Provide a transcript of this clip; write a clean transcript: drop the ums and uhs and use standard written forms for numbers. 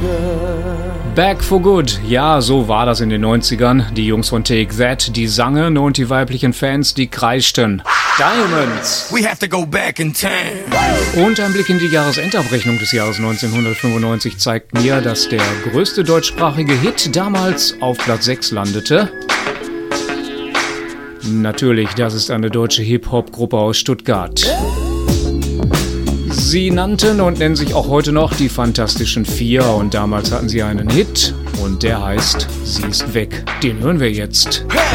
Back for Good, ja, so war das in den 90ern. Die Jungs von Take That, die sangen und die weiblichen Fans, die kreischten. Diamonds! We have to go back in time. Und ein Blick in die Jahresendabrechnung des Jahres 1995 zeigt mir, dass der größte deutschsprachige Hit damals auf Platz 6 landete. Natürlich, das ist eine deutsche Hip-Hop-Gruppe aus Stuttgart. Sie nannten und nennen sich auch heute noch die Fantastischen Vier und damals hatten sie einen Hit und der heißt Sie ist weg. Den hören wir jetzt.